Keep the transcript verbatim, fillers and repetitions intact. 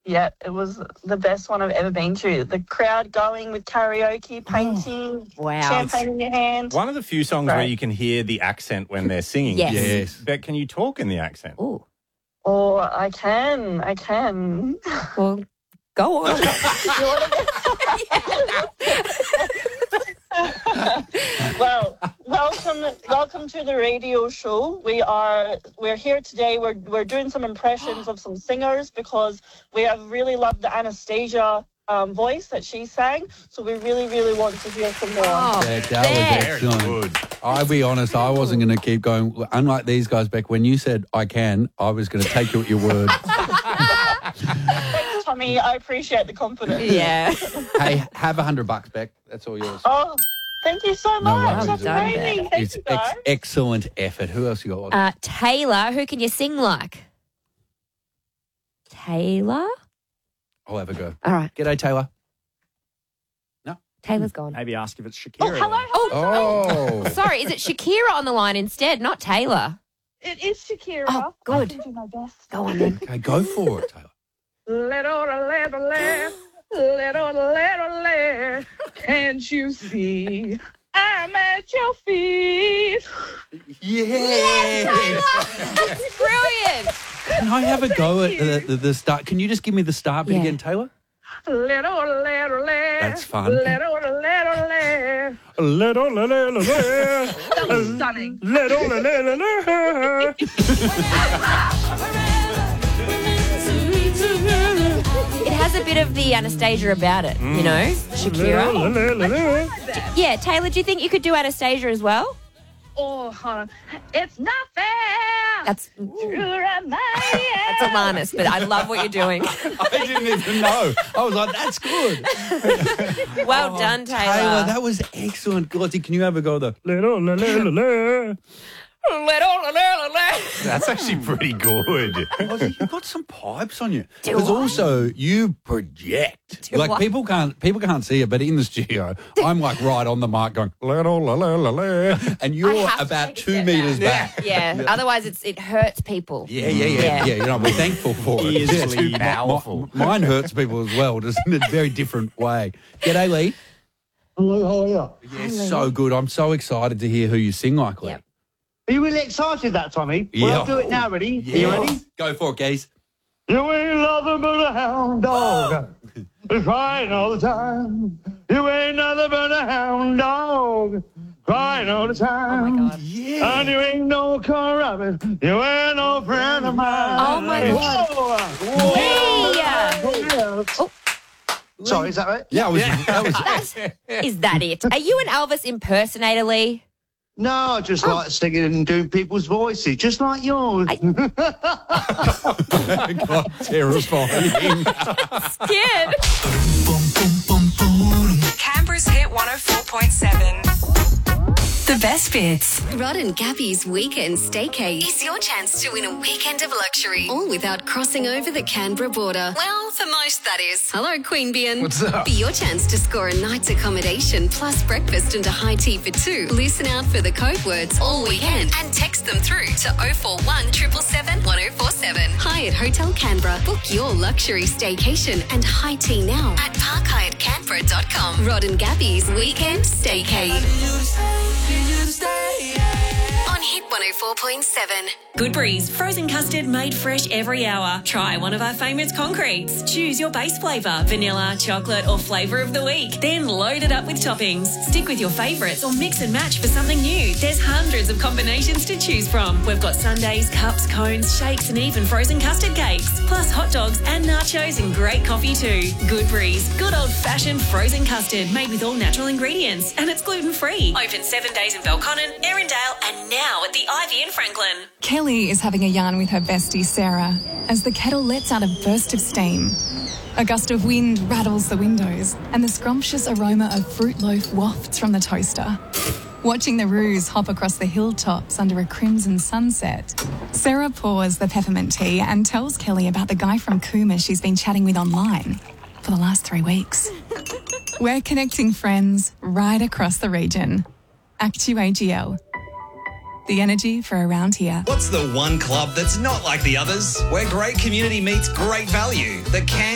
Yeah, it was the best one I've ever been to. The crowd going with karaoke, painting, wow. champagne in your hand. One of the few songs Right. where you can hear the accent when they're singing. Yes. Yes. But can you talk in the accent? Oh, Oh, I can, I can. well, go on. Well, welcome, welcome to the radio show. We are we're here today. We're we're doing some impressions of some singers because we have really loved the Anastasia um, voice that she sang. So we really, really want to hear some more. Oh, Yeah, that there. was excellent. Good. I'll be honest, I wasn't going to keep going. Unlike these guys, Beck, when you said I can, I was going to take you at your word. Thanks, Tommy. I appreciate the confidence. Yeah. Hey, have a hundred bucks, Beck. That's all yours. Oh, thank you so No much. worries. That's Well done, amazing. Beck. Thank It's you, guys. ex- excellent effort. Who else you got? Uh, Taylor, who can you sing like? Taylor? I'll have a go. All right. G'day, Taylor. Taylor's gone. Maybe ask if it's Shakira. Oh, hello. Oh, Oh. sorry. Is it Shakira on the line instead, not Taylor? It is Shakira. Oh, good. I can do my best. Go on then. Okay, go for it, Taylor. Little, little, little, little, little, can't you see? I'm at your feet. Yeah. Brilliant. Can I have a go at the, the, the start? Can you just give me the start bit Yeah. again, Taylor? Little, little, That's fun. Little, little, little. Little, little, little, That was stunning. little, little, little. It has a bit of the Anastasia about it, you know, Shakira. Yeah, Taylor, do you think you could do Anastasia as well? Oh, hold on. It's not fair. That's You're a man. that's Alanis, but I love what you're doing. I didn't even know. I was like, that's good. Well Oh, done, Taylor. Taylor, that was excellent. Glotty, can you have a go at the Little, little, little. Little, That's actually pretty good. Glotty, you've got some pipes on you. Do Because I? also you project. Do like I? people can't people can't see it, but in the studio, I'm like right on the mic going, little, little, little, and you're have to about take a two step metres back. back. Yeah, otherwise it's it hurts people. Yeah, yeah, yeah, Yeah. yeah. You know, we're thankful for it. He is Yeah, too mi- powerful. mi- mine hurts people as well, just in a very different way. G'day, Lee. Hello, how are you? Yeah, so good. I'm so excited to hear who you sing like, Lee. Yep. Are you really excited that, Tommy? Yeah. Well, I'll do it now, ready? Are you ready? Go for it, Geese. You ain't nothing but a hound dog. It's crying all the time. You ain't nothing but a hound dog. Crying all the Oh time. my god. Yeah. And you ain't no car rabbit. You ain't no friend of mine. Oh my god. Whoa. Oh. Sorry, is that right? Yeah, it was, that was That's, is that it? Are you an Elvis impersonator, Lee? No, I just like singing and doing people's voices, just like yours. God, terrifying. Scared. Canberra's Hit one oh four point seven. The best bits. Rod and Gabby's Weekend Staycay is your chance to win a weekend of luxury, all without crossing over the Canberra border. Well, for most, that is. Hello, Queanbeyan. What's up? Be your chance to score a night's accommodation plus breakfast and a high tea for two. Listen out for the code words all weekend and text them through to oh four one, seven seven seven, one oh four seven. Hyatt Hotel Canberra. Book your luxury staycation and high tea now at park hyatt canberra dot com. Rod and Gabby's Weekend Staycay. On Hit one oh four point seven. Good Breeze, frozen custard made fresh every hour. Try one of our favourite concretes. Choose your base flavour, vanilla, chocolate or flavour of the week. Then load it up with toppings. Stick with your favourites or mix and match for something new. There's hundreds of combinations to choose from. We've got sundaes, cups, cones, shakes and even frozen custard cakes. Plus hot dogs and nachos and great coffee too. Good Breeze, good old-fashioned frozen custard made with all natural ingredients. And it's gluten-free. Open seven days in Belconnen, Erindale and now at the Ivy in Franklin. Kelly is having a yarn with her bestie Sarah as the kettle lets out a burst of steam. A gust of wind rattles the windows and the scrumptious aroma of fruit loaf wafts from the toaster. Watching the roos hop across the hilltops under a crimson sunset, Sarah pours the peppermint tea and tells Kelly about the guy from Cooma she's been chatting with online for the last three weeks. We're connecting friends right across the region. Actu A G L. The energy for around here. What's the one club that's not like the others? Where great community meets great value. The Can